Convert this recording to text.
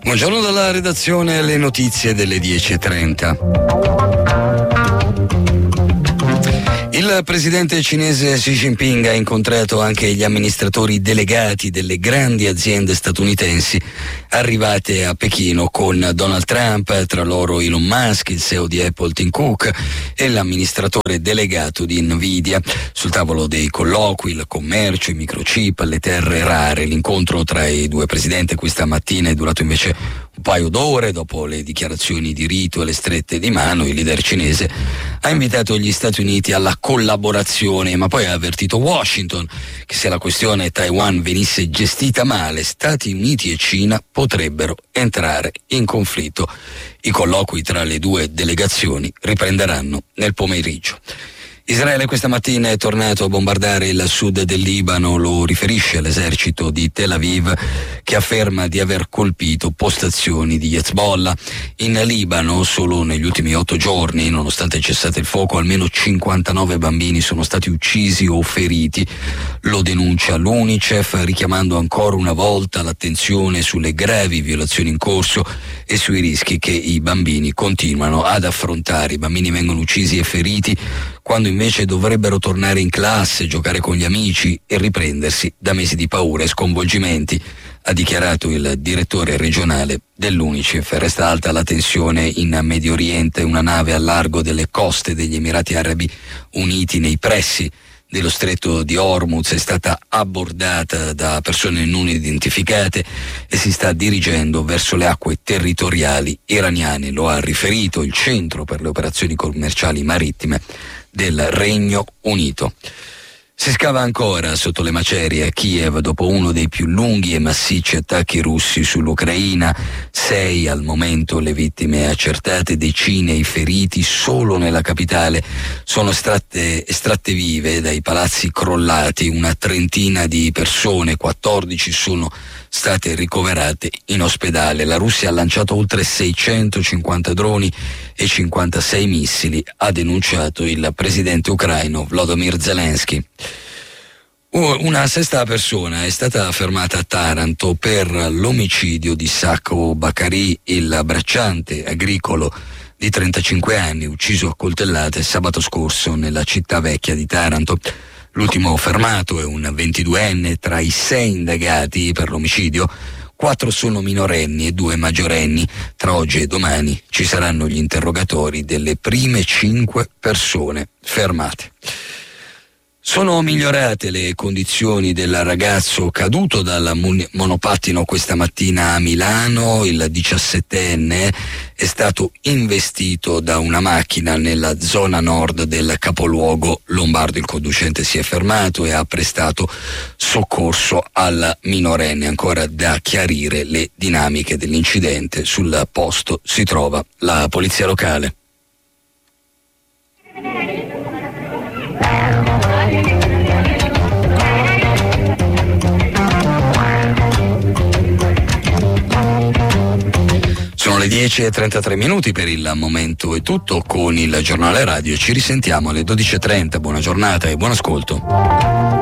Buongiorno dalla redazione, le notizie delle 10:30. Il presidente cinese Xi Jinping ha incontrato anche gli amministratori delegati delle grandi aziende statunitensi arrivate a Pechino con Donald Trump, tra loro Elon Musk, il CEO di Apple Tim Cook e l'amministratore delegato di Nvidia. Sul tavolo dei colloqui il commercio, i microchip, le terre rare. L'incontro tra i due presidenti questa mattina è durato invece un paio d'ore. Dopo le dichiarazioni di rito e le strette di mano, il leader cinese ha invitato gli Stati Uniti alla collaborazione, ma poi ha avvertito Washington che se la questione Taiwan venisse gestita male, Stati Uniti e Cina potrebbero entrare in conflitto. I colloqui tra le due delegazioni riprenderanno nel pomeriggio. Israele questa mattina è tornato a bombardare il sud del Libano, lo riferisce l'esercito di Tel Aviv, che afferma di aver colpito postazioni di Hezbollah. In Libano, solo negli ultimi 8 giorni, nonostante il cessate il fuoco, almeno 59 bambini sono stati uccisi o feriti. Lo denuncia l'UNICEF, richiamando ancora una volta l'attenzione sulle gravi violazioni in corso e sui rischi che i bambini continuano ad affrontare. I bambini vengono uccisi e feriti quando invece dovrebbero tornare in classe, giocare con gli amici e riprendersi da mesi di paura e sconvolgimenti, ha dichiarato il direttore regionale dell'UNICEF. Resta alta la tensione in Medio Oriente. Una nave al largo delle coste degli Emirati Arabi Uniti nei pressi dello stretto di Hormuz è stata abbordata da persone non identificate e si sta dirigendo verso le acque territoriali iraniane. Lo ha riferito il Centro per le operazioni commerciali marittime del Regno Unito. Si scava ancora sotto le macerie a Kiev dopo uno dei più lunghi e massicci attacchi russi sull'Ucraina. 6 al momento le vittime accertate, decine i feriti. Solo nella capitale sono estratte vive dai palazzi crollati una trentina di persone, 14 sono state ricoverate in ospedale. La Russia ha lanciato oltre 650 droni e 56 missili, ha denunciato il presidente ucraino Volodymyr Zelensky. Una sesta persona è stata fermata a Taranto per l'omicidio di Sacco Baccari, il bracciante agricolo di 35 anni, ucciso a coltellate sabato scorso nella città vecchia di Taranto. L'ultimo fermato è un 22enne. Tra i 6 indagati per l'omicidio, 4 sono minorenni e 2 maggiorenni. Tra oggi e domani ci saranno gli interrogatori delle prime 5 persone fermate. Sono migliorate le condizioni del ragazzo caduto dal monopattino questa mattina a Milano. Il 17enne è stato investito da una macchina nella zona nord del capoluogo lombardo. Il conducente si è fermato e ha prestato soccorso al minorenne. Ancora da chiarire le dinamiche dell'incidente. Sul posto si trova la polizia locale. Sono le 10:33. Per il momento è tutto con il giornale radio. Ci risentiamo alle 12:30. Buona giornata e buon ascolto.